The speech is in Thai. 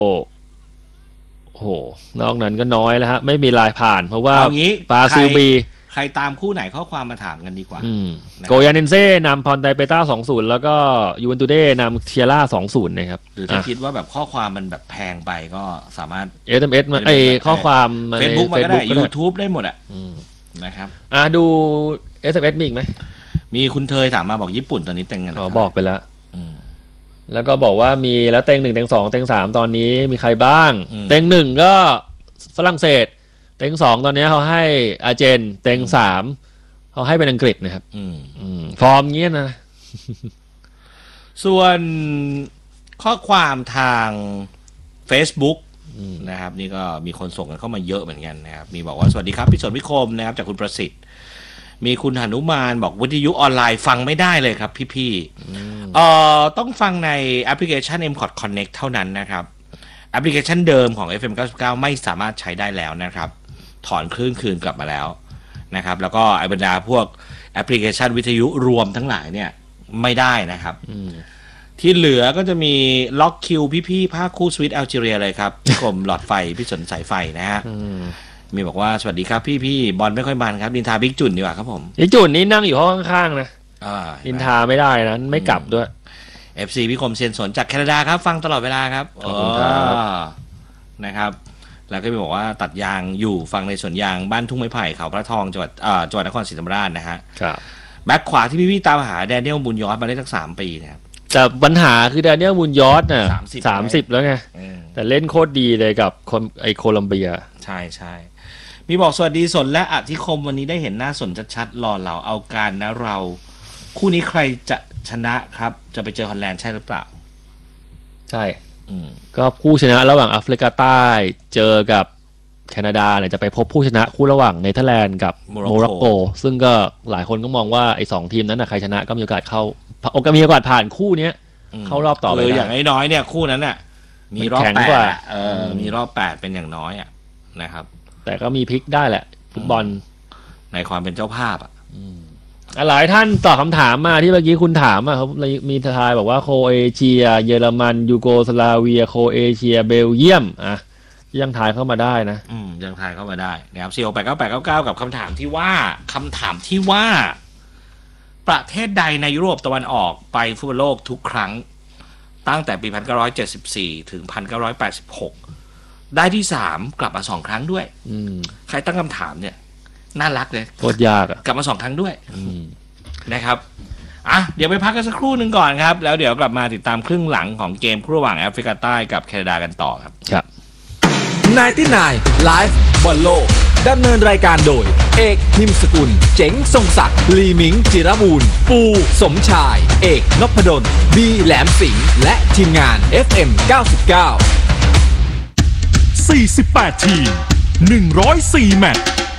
โอ้โหนอกนั้นก็น้อยแล้วฮะไม่มีลายผ่านเพราะว่าเอางี้ปาซิลบีใครตามคู่ไหนข้อความมาถามกันดีกว่าโกยานินเซ่นำพอนไตเปต้า 2-0 แล้วก็ยูเวนตุเดนำเทียร่า 2-0 นะครับหรือถ้าคิดว่าแบบข้อความมันแบบแพงไปก็สามารถ SMS มาข้อความมาใน Facebook มาก็ได้ YouTube ได้หมดอ่ะนะครับดู SMS มีอีกไหมมีคุณเทยถามมาบอกญี่ปุ่นตอนนี้เต็งกันบอกไปแล้วแล้วก็บอกว่ามีแล้วเต็ง 1 เต็ง 2 เต็ง 3 ตอนนี้มีใครบ้างเต็ง 1 ก็ฝรั่งเศสเต็ง 2 ตอนนี้เขาให้อาร์เจนเต็ง 3เขาให้เป็นอังกฤษนะครับฟอร์มเงี้ยนะส่วนข้อความทาง Facebook นะครับนี่ก็มีคนส่งกันเข้ามาเยอะเหมือนกันนะครับมีบอกว่าสวัสดีครับพี่สนพิคมนะครับจากคุณประสิทธิ์มีคุณหนุมานบอกวิทยุออนไลน์ฟังไม่ได้เลยครับพี่ๆต้องฟังในแอปพลิเคชัน M-Cot Connect เท่านั้นนะครับแอปพลิเคชันเดิมของ FM 99ไม่สามารถใช้ได้แล้วนะครับถอนคลื่นคืนกลับมาแล้วนะครับแล้วก็บรรดาพวกแอปพลิเคชันวิทยุรวมทั้งหลายเนี่ยไม่ได้นะครับที่เหลือก็จะมีล็อกคิวพี่ๆภาคคู่สวิตแอลจีเรียเลยครับพี่กรมหลอดไฟพี่สนสายไฟนะฮะมีบอกว่าสวัสดีครับพี่บอลไม่ค่อยมันครับนินทาบิ๊กจุนดีกว่าครับผมบิ๊กจุนนี่นั่งอยู่ห้องข้างๆนะนินทาไม่ได้นะไม่กลับด้วย FC พี่คมเซียนสนจากแคนาดาครับฟังตลอดเวลาครับขอบคุณครับนะครับแล้วก็มีบอกว่าตัดยางอยู่ฟังในสวนยางบ้านทุ่งไม้ไผ่เขาพระทองจังหวัดนครศรีธรรมราชนะฮะครับแบ็คขวาที่พี่ๆตามหาแดเนียลบุญยอดมาได้สัก3 ปีนะครับแต่ปัญหาคือแดเนียลบุญยอดน่ะ30แล้วไงแต่เล่นโคตรดีเลยกับคนโคลัมเบียใช่มีบอกสวัสดีสนและอธิคมวันนี้ได้เห็นหน้าสนชัดๆรอเราเอาการนะเราคู่นี้ใครจะชนะครับจะไปเจอฮอลแลนด์ใช่หรือเปล่าใช่ก็ผู้ชนะระหว่างแอฟริกาใต้เจอกับแคนาดาเนี่ยจะไปพบผู้ชนะคู่ระหว่างเนเธอร์แลนด์กับโมร็อกโกซึ่งก็หลายคนก็มองว่าไอ้2ทีมนั้นนะใครชนะก็มีโอกาสมีโอกาสผ่านคู่นี้เข้ารอบต่อไปเลยอย่างน้อยๆเนี่ยคู่นั้นน่ะมีรอบ8มีรอบ8เป็นอย่างน้อยอ่ะนะครับแต่ก็มีพลิกได้แหละฟุตบอลในความเป็นเจ้าภาพหลายท่านตอบคำถามมาที่เมื่อกี้คุณถามเขามีทายบอกว่าโครเอเชียเยอรมันยูโกสลาเวียโครเอเชียเบลเยียมยังทายเข้ามาได้นะยังทายเข้ามาได้นะครับ4689899กับคำถามที่ว่าประเทศใดในยุโรปตะวันออกไปฟุตบอลโลกทุกครั้งตั้งแต่ปี1974ถึง1986ได้ที่3กลับมา2ครั้งด้วยใครตั้งคำถามเนี่ยน่ารักเลยโคตรยากกลับมา2ครั้งด้วยนะครับเดี๋ยวไปพักกันสักครู่หนึ่งก่อนครับแล้วเดี๋ยวกลับมาติดตามครึ่งหลังของเกมระหว่างแอฟริกาใต้กับแคนาดากันต่อครับ 99 Live บอลโลกดำเนินรายการโดยเอกพิมพ์สกุลเจ๋งทรงศักดิ์ลีมิงจิรบูรณ์ปูสมชายเอกนพดลบีแหลมสิงห์และทีมงาน FM 99 48 ทีม 104 แมตช์